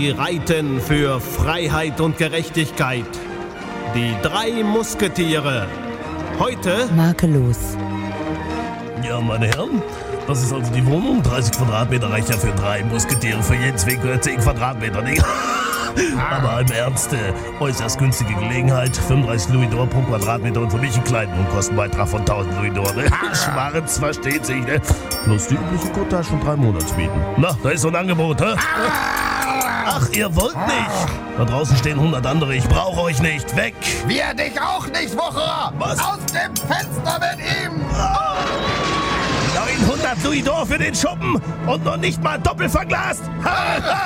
Sie reiten für Freiheit und Gerechtigkeit. Die 3 Musketiere. Heute Makellos. Ja, meine Herren, das ist also die Wohnung. 30 Quadratmeter reicht ja für 3 Musketiere. Für jeden Zwinker 10 Quadratmeter, nicht? Aber im Ernst, äußerst günstige Gelegenheit. 35 Louis d'Or pro Quadratmeter und für mich einen kleinen Unkostenbeitrag von 1000 Louis d'Or. Ne? Schwarz, versteht sich, ne? Plus die übliche Cottage von 3 Monatsmieten. Na, da ist so ein Angebot, hä? Ach, ihr wollt nicht. Da draußen stehen 100 andere. Ich brauche euch nicht. Weg. Wir dich auch nicht, Wucherer! Was? Aus dem Fenster mit ihm! 900 Louis d'Or für den Schuppen und noch nicht mal doppelt verglast.